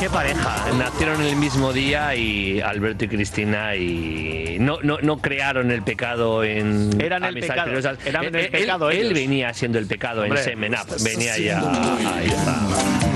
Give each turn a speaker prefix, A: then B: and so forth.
A: qué pareja.
B: Nacieron el mismo día y Alberto y Cristina y no crearon el pecado en
A: Eran el
B: Amistades
A: pecado,
B: Peligrosas.
A: eran el pecado
B: él
A: ellos.
B: venía siendo el pecado. Hombre, en Semen Up, venía ya. Ahí está.